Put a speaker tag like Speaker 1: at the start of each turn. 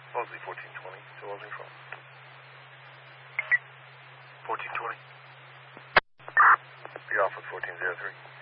Speaker 1: Mosley 1420 to Wellesley phone. 1420. Be off with 1403.